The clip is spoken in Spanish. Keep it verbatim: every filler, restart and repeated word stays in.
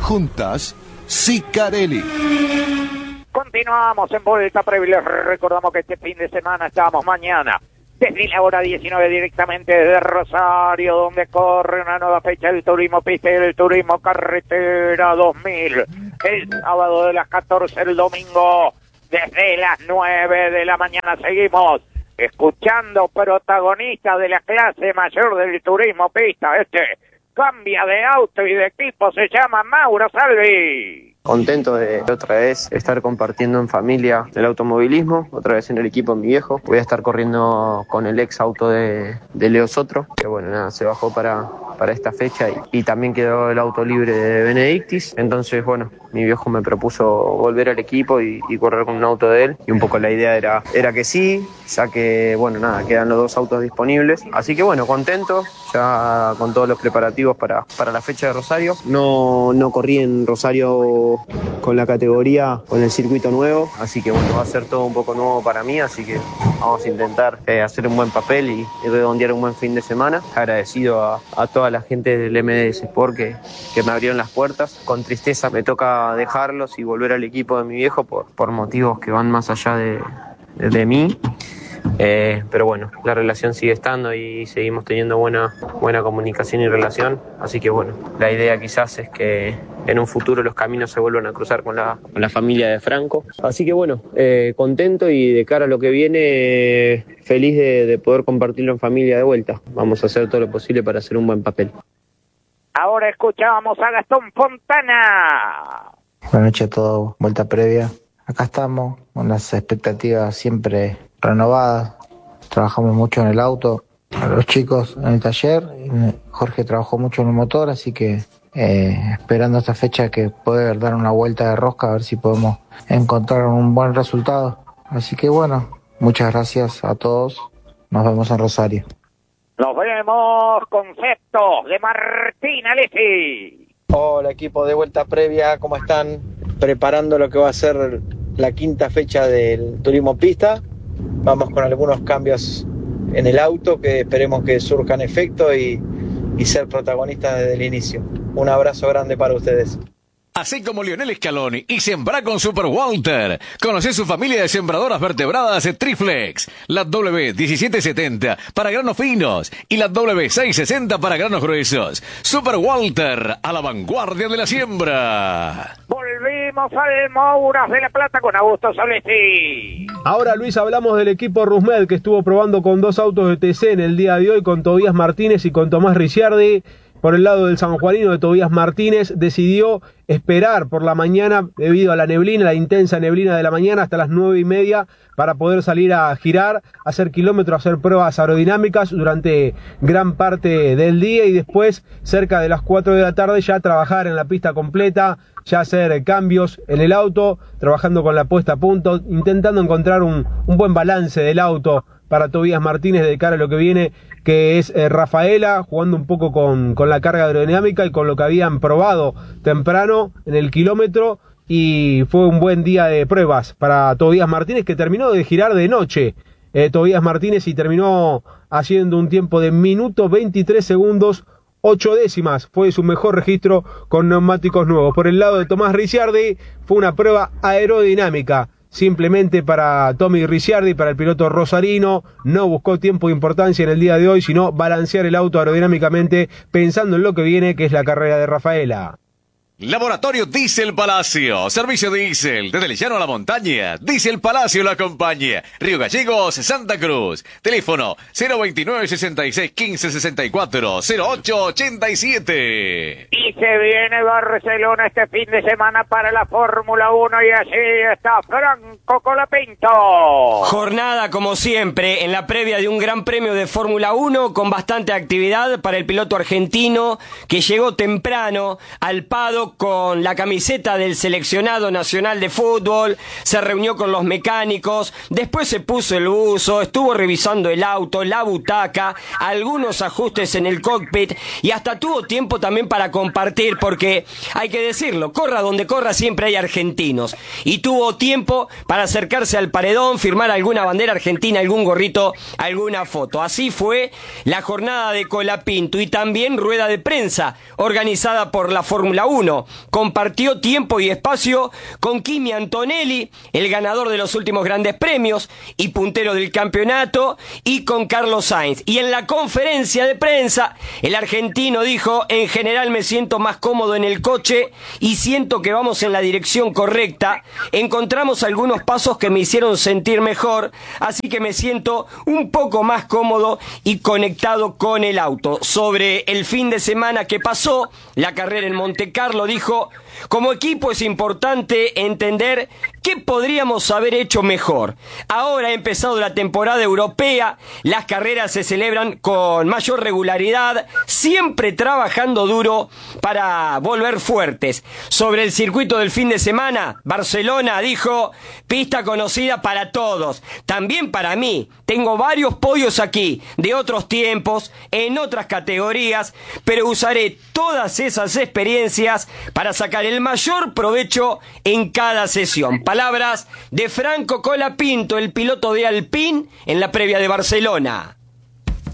juntas, Sicarelli. Continuamos en Vuelta Previa. Recordamos que este fin de semana estamos mañana desde la hora diecinueve directamente desde Rosario, donde corre una nueva fecha del Turismo Pista y el Turismo Carretera dos mil. El sábado de las catorce, el domingo desde las nueve de la mañana. Seguimos escuchando protagonistas de la clase mayor del Turismo Pista. Este cambia de auto y de equipo, se llama Mauro Salvi. Contento de otra vez estar compartiendo en familia el automovilismo, otra vez en el equipo de mi viejo. Voy a estar corriendo con el ex auto de, de Leo Sotro, que bueno, nada, se bajó para, para esta fecha y, y también quedó el auto libre de Benedictis. Entonces, bueno, mi viejo me propuso volver al equipo y, y correr con un auto de él. Y un poco la idea era, era que sí, ya que, bueno, nada, quedan los dos autos disponibles. Así que bueno, contento, ya con todos los preparativos para, para la fecha de Rosario. No, no corrí en Rosario con la categoría, con el circuito nuevo, así que bueno, va a ser todo un poco nuevo para mí, así que vamos a intentar eh, hacer un buen papel y, y redondear un buen fin de semana. Agradecido a, a toda la gente del M D S Sport que, que me abrieron las puertas. Con tristeza me toca dejarlos y volver al equipo de mi viejo por, por motivos que van más allá de, de, de mí. Eh, pero bueno, la relación sigue estando y seguimos teniendo buena, buena comunicación y relación, así que bueno, la idea quizás es que en un futuro los caminos se vuelvan a cruzar con la, con la familia de Franco, así que bueno, eh, contento y de cara a lo que viene, eh, feliz de, de poder compartirlo en familia de vuelta. Vamos a hacer todo lo posible para hacer un buen papel. Ahora escuchábamos a Gastón Fontana. Buenas noches a todos, Vuelta Previa. Acá estamos, con las expectativas siempre renovadas. Trabajamos mucho en el auto, a los chicos en el taller. Jorge trabajó mucho en el motor, así que eh, esperando esta fecha que poder dar una vuelta de rosca, a ver si podemos encontrar un buen resultado. Así que bueno, muchas gracias a todos. Nos vemos en Rosario. Nos vemos, concepto de Martín Alessi. Hola equipo de Vuelta Previa, ¿cómo están? Preparando lo que va a ser la quinta fecha del Turismo Pista. Vamos con algunos cambios en el auto que esperemos que surjan efecto y, y ser protagonistas desde el inicio. Un abrazo grande para ustedes. Así como Lionel Scaloni y sembra con Super Walter. Conoce su familia de sembradoras vertebradas Triflex. La W diecisiete setenta para granos finos y la W seiscientos sesenta para granos gruesos. Super Walter, a la vanguardia de la siembra. Volvimos al Mouras de la Plata con Augusto Solesti. Ahora, Luis, hablamos del equipo Rusmed que estuvo probando con dos autos de T C en el día de hoy, con Tobías Martínez y con Tomás Ricciardi. Por el lado del sanjuanino de Tobías Martínez, decidió esperar por la mañana debido a la neblina, la intensa neblina de la mañana, hasta las nueve y media para poder salir a girar, hacer kilómetros, hacer pruebas aerodinámicas durante gran parte del día y después, cerca de las cuatro de la tarde, ya trabajar en la pista completa, ya hacer cambios en el auto, trabajando con la puesta a punto, intentando encontrar un, un buen balance del auto para Tobías Martínez de cara a lo que viene, que es eh, Rafaela, jugando un poco con, con la carga aerodinámica y con lo que habían probado temprano en el kilómetro, y fue un buen día de pruebas para Tobías Martínez, que terminó de girar de noche, eh, Tobías Martínez, y terminó haciendo un tiempo de minuto veintitrés segundos, ocho décimas, fue su mejor registro con neumáticos nuevos. Por el lado de Tomás Ricciardi, fue una prueba aerodinámica, simplemente para Tommy Ricciardi, para el piloto rosarino. No buscó tiempo de importancia en el día de hoy, sino balancear el auto aerodinámicamente, pensando en lo que viene, que es la carrera de Rafaela. Laboratorio Diesel Palacio. Servicio diésel desde el llano a la montaña. Diesel Palacio lo acompaña. Río Gallegos, Santa Cruz. Teléfono cero veintinueve, sesenta y seis, quince, sesenta y cuatro, cero ocho ochenta y siete. Y se viene Barcelona este fin de semana para la Fórmula uno y allí está Franco Colapinto. Jornada como siempre en la previa de un gran premio de Fórmula uno con bastante actividad para el piloto argentino que llegó temprano al paddock con la camiseta del seleccionado nacional de fútbol, se reunió con los mecánicos, después se puso el buzo, estuvo revisando el auto, la butaca, algunos ajustes en el cockpit y hasta tuvo tiempo también para compartir, porque hay que decirlo, corra donde corra siempre hay argentinos, y tuvo tiempo para acercarse al paredón, firmar alguna bandera argentina, algún gorrito, alguna foto. Así fue la jornada de Colapinto y también rueda de prensa organizada por la Fórmula uno. argentino compartió tiempo y espacio con Kimi Antonelli, el ganador de los últimos grandes premios y puntero del campeonato, y con Carlos Sainz. Y en la conferencia de prensa, el argentino dijo: en general me siento más cómodo en el coche y siento que vamos en la dirección correcta. Encontramos algunos pasos que me hicieron sentir mejor, así que me siento un poco más cómodo y conectado con el auto. Sobre el fin de semana que pasó, la carrera en Monte Carlo, dijo: como equipo es importante entender qué podríamos haber hecho mejor. Ahora ha empezado la temporada europea, las carreras se celebran con mayor regularidad, siempre trabajando duro para volver fuertes. Sobre el circuito del fin de semana, Barcelona, dijo: pista conocida para todos, también para mí. Tengo varios podios aquí, de otros tiempos, en otras categorías, pero usaré todas esas experiencias para sacar el mayor provecho en cada sesión. Palabras de Franco Colapinto, el piloto de Alpine, en la previa de Barcelona.